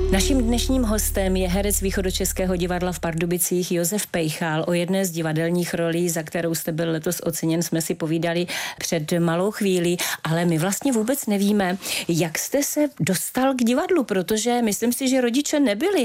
Naším dnešním hostem je herec Východočeského divadla v Pardubicích Josef Pejchal. O jedné z divadelních rolí, za kterou jste byl letos oceněn, jsme si povídali před malou chvílí, ale my vlastně vůbec nevíme, jak jste se dostal k divadlu, protože myslím si, že rodiče nebyli